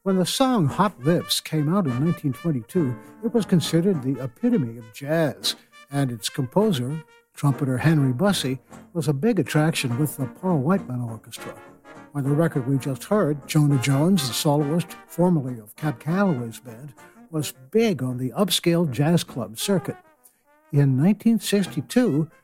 When the song Hot Lips came out in 1922, it was considered the epitome of jazz, and its composer, trumpeter Henry Bussey, was a big attraction with the Paul Whiteman Orchestra. On the record we just heard, Jonah Jones, the soloist, formerly of Cab Calloway's band, was big on the upscale jazz club circuit. In 1962,